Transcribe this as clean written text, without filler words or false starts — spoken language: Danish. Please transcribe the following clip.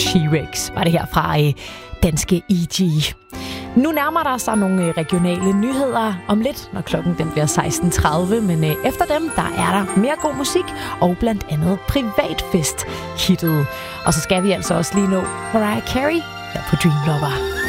T-Rex var det her fra danske E.G. Nu nærmer der sig nogle regionale nyheder om lidt, når klokken den bliver 16.30. Men efter dem, der er der mere god musik og blandt andet privatfest-hittet. Og så skal vi altså også lige nå Mariah Carey her på Dream Lover.